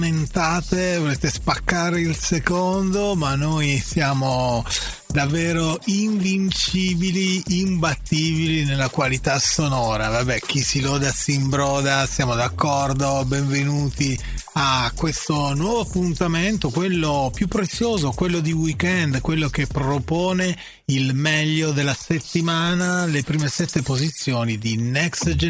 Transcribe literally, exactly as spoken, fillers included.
commentate, volete spaccare il secondo, ma noi siamo davvero invincibili, imbattibili nella qualità sonora. Vabbè, chi si loda si imbroda, siamo d'accordo. Benvenuti a questo nuovo appuntamento, quello più prezioso, quello di weekend, quello che propone il meglio della settimana, le prime sette posizioni di Next Generation